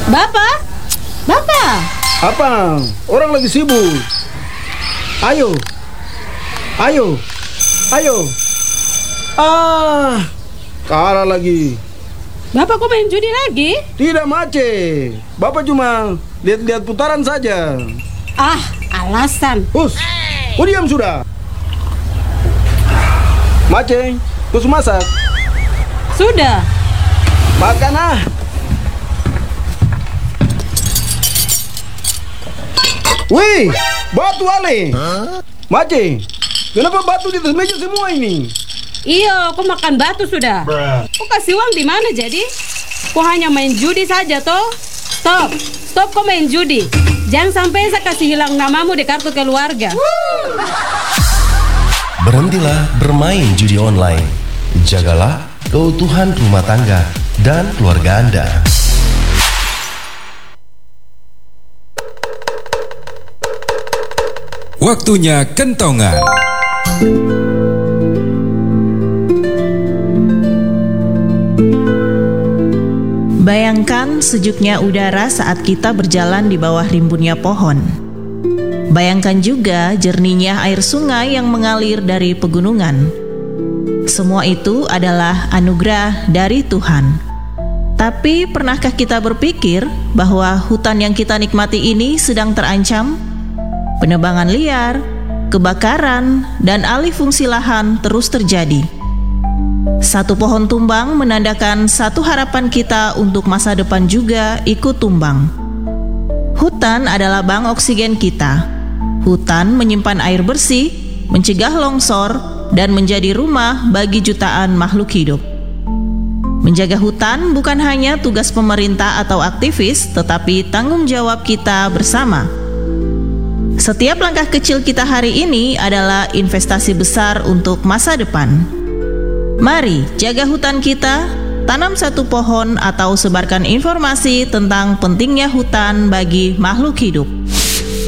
Bapak? Bapak? Apa? Orang lagi sibuk. Ayo. Ayo. Ayo. Kalah lagi. Bapak kok main judi lagi? Tidak, Mace. Bapak cuma lihat-lihat putaran saja. Alasan. Hus, diam sudah. Mace, terus masak. Sudah. Makan Wih, batu Ale. Mace, kenapa batu di atas meja semua ini? Iya, aku makan batu sudah. Kok kasih uang di mana jadi? Kok hanya main judi saja toh? Stop kok main judi. Jangan sampai saya kasih hilang namamu di kartu keluarga. Berhentilah bermain judi online. Jagalah keutuhan rumah tangga dan keluarga Anda. Waktunya kentongan. Bayangkan sejuknya udara saat kita berjalan di bawah rimbunnya pohon. Bayangkan juga jernihnya air sungai yang mengalir dari pegunungan. Semua itu adalah anugerah dari Tuhan. Tapi pernahkah kita berpikir bahwa hutan yang kita nikmati ini sedang terancam? Penebangan liar, kebakaran, dan alih fungsi lahan terus terjadi. Satu pohon tumbang menandakan satu harapan kita untuk masa depan juga ikut tumbang. Hutan adalah bank oksigen kita. Hutan menyimpan air bersih, mencegah longsor, dan menjadi rumah bagi jutaan makhluk hidup. Menjaga hutan bukan hanya tugas pemerintah atau aktivis, tetapi tanggung jawab kita bersama. Setiap langkah kecil kita hari ini adalah investasi besar untuk masa depan. Mari jaga hutan kita, tanam satu pohon atau sebarkan informasi tentang pentingnya hutan bagi makhluk hidup.